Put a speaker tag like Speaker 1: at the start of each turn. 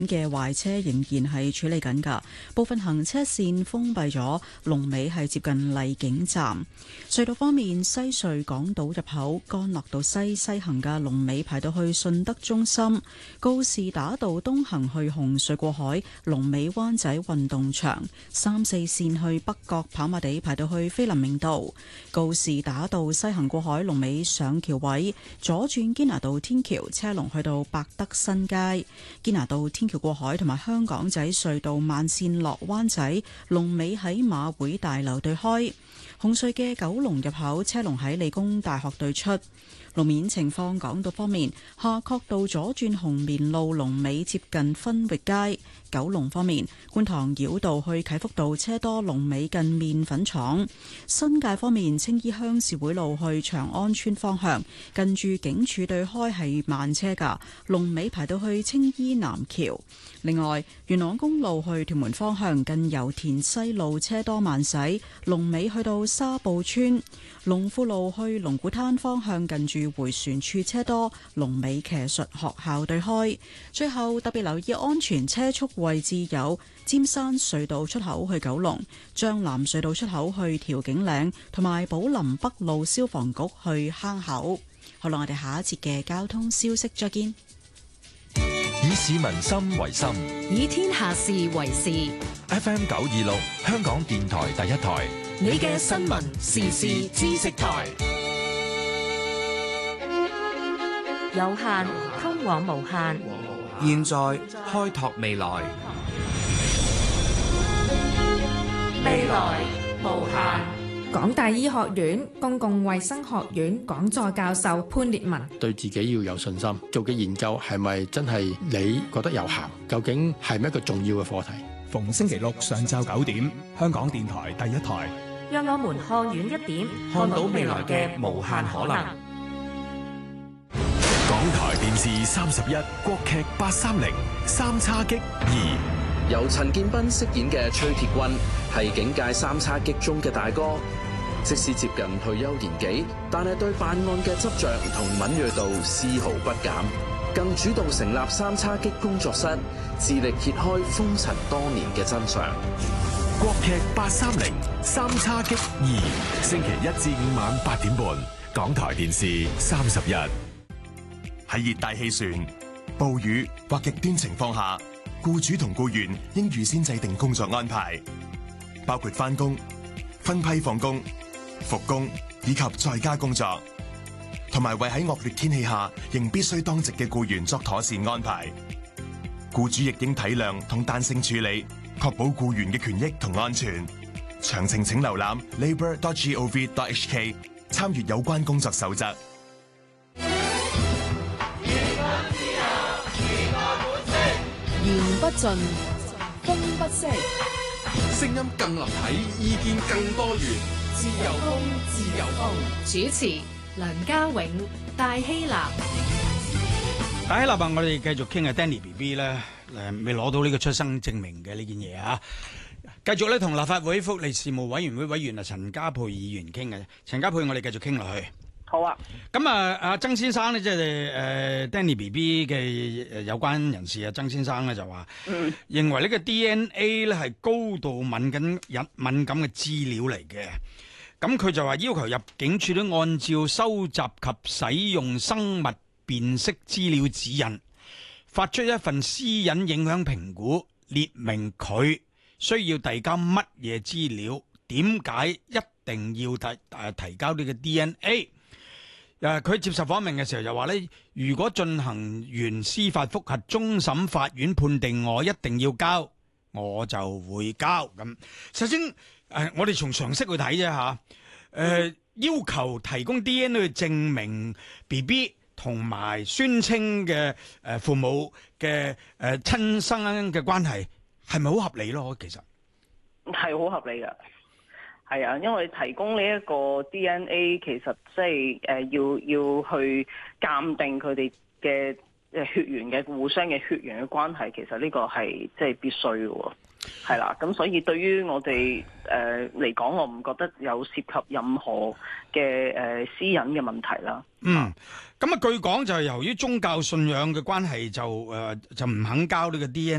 Speaker 1: 嘅壞車仍然係處理緊㗎，部分行車線封閉咗，龍尾係接近荔景站。隧道方面，西隧港島入口干諾道西行嘅龍尾排到去順德中心，告士打道東行去紅隧過海，龍尾灣仔運動場，3、4線去北角跑馬地排到去菲林明道，告士打道西行過海龍尾上橋位，左轉堅拿道天橋車龍去到百德新街，堅拿道天橋過海同埋香港仔隧道慢線落灣仔龍尾喺馬會大樓對開，紅隧嘅九龍入口車龍喺理工大學對出。路面情況，港島方面，夏慤道左轉紅棉路龍尾接近分域街。九龍方面，觀塘繞道去啟福道車多，龍尾近麵粉廠。新界方面，青衣鄉事會路去長安村方向，近住警署對開係慢車㗎，龍尾排到去青衣南橋。另外，元朗公路去屯門方向，近油田西路車多慢駛，龍尾去到沙埔村。龍富路去龍鼓灘方向，近住回旋處車多，龍尾騎術學校對開。最後特別留意安全車速位置有尖山隧道出口去九龍、將藍隧道出口去調景嶺，同埋寶林北路消防局去坑口。好啦，我哋下一節嘅交通消息再見。
Speaker 2: 以市民心為心，
Speaker 3: 以天下事為事。
Speaker 2: FM 926，香港電台第一台，
Speaker 3: 你嘅新聞時事知識台。有限通往無限，
Speaker 4: 現在開拓未來，
Speaker 3: 未來無限。
Speaker 5: 港大醫學院公共衛生學院講座教授潘烈文：
Speaker 6: 對自己要有信心，做嘅研究係咪真係你覺得有效？究竟係咪一個重要嘅課題？
Speaker 7: 逢星期六上晝9點，香港電台第一台，
Speaker 3: 讓我們看遠一點，看到未來嘅無限可能。
Speaker 8: 港台電視31國劇830三叉戟2，
Speaker 9: 由陳建斌飾演嘅崔鐵軍係警界三叉戟中嘅大哥，即使接近退休年紀，但係對辦案嘅執着同敏銳度絲毫不減，更主動成立三叉戟工作室，致力揭開風塵多年嘅真相。
Speaker 8: 國劇830三叉戟2，星期1至5晚8點半，港台電視31。喺熱帶氣旋、暴雨或極端情況下，僱主同僱員應預先制定工作安排，包括返工、分批放工、復工以及在家工作，同埋為喺惡劣天氣下仍必須當值嘅僱員作妥善安排。僱主亦應體諒同彈性處理，確保僱員嘅權益同安全。詳情請瀏覽 labour.gov.hk， 參閱有關工作守則。
Speaker 10: 言不盡，風不息，
Speaker 11: 聲音更立體，意見更多元。
Speaker 10: 自由風，自由風。主持梁家永、戴希立。
Speaker 12: 戴希立啊，我哋繼續傾下 Danny BB 咧，未攞到呢個出生證明嘅呢件嘢啊。繼續咧同立法會福利事務委員會委員啊陳家珮議員傾嘅。陳家珮，我哋繼續傾落去。
Speaker 13: 好啊，
Speaker 12: 咁啊，阿曾先生咧，即係Danny BB 嘅有關人士啊，曾先生咧就話，認為呢個 DNA 咧係高度敏感嘅資料嚟嘅。咁佢就話要求入境處都按照收集及使用生物辨識資料指引，發出一份私隱影響評估，列明佢需要遞交乜嘢資料，點解一定要提交呢個 DNA。佢接受訪問嘅時候就話咧，如果進行完司法覆核，終審法院判定我一定要交，我就會交。咁首先，我哋從常識去睇啫嚇。要求提供 DNA 去證明 BB 同埋宣稱嘅父母嘅親生嘅關係，係咪好合理咯？其實
Speaker 13: 係好合理㗎。係啊，因為提供呢一個 DNA 其實即係要去鑑定佢哋嘅血緣嘅互相嘅血緣嘅關係，其實呢個係即係必須嘅喎。 係啦，咁所以對於我哋嚟講，我唔覺得有涉及任何嘅私隱嘅問題啦。
Speaker 12: 咁啊據講就係由於宗教信仰嘅關係，就唔肯交呢個 DNA。